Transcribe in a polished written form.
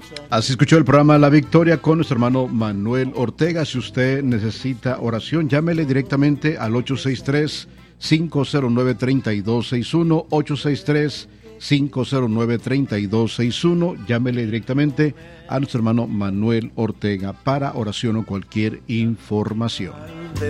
Así escuchó el programa La Victoria con nuestro hermano Manuel Ortega. Si usted necesita oración, llámele directamente al 863-509-3261, 863-509-3261. Llámele directamente a nuestro hermano Manuel Ortega para oración o cualquier información.